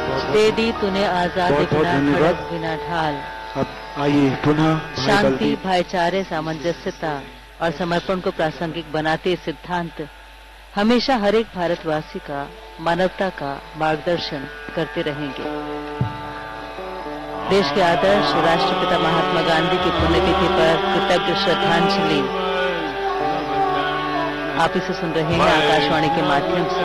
दे दी तूने आजादी बहुत बहुत बिना धन्यवाद। खड़ग बिना ढाल। अब आइए पुनः शांति, भाईचारे, सामंजस्यता और समर्पण को प्रासंगिक बनाते ये सिद्धांत हमेशा हर एक भारतवासी का, मानवता का मार्गदर्शन करते रहेंगे। देश के आदर्श राष्ट्रपिता महात्मा गांधी की पुण्यतिथि पर कृतज्ञ श्रद्धांजलि आप इसे सुन रहे हैं आकाशवाणी के माध्यम से।